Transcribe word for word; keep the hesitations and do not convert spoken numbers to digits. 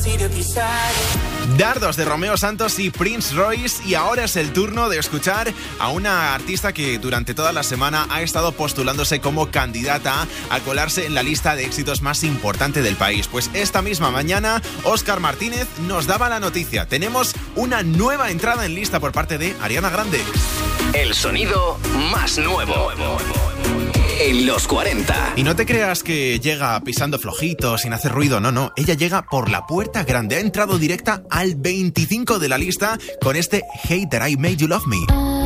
Dardos de Romeo Santos y Prince Royce, y ahora es el turno de escuchar a una artista que durante toda la semana ha estado postulándose como candidata a colarse en la lista de éxitos más importante del país. Pues esta misma mañana Óscar Martínez nos daba la noticia. Tenemos una nueva entrada en lista por parte de Ariana Grande. El sonido más nuevo en los cuarenta. Y no te creas que llega pisando flojito, sin hacer ruido, no, no. Ella llega por la puerta grande. Ha entrado directa al veinticinco de la lista con este Hate That I Made You Love Me.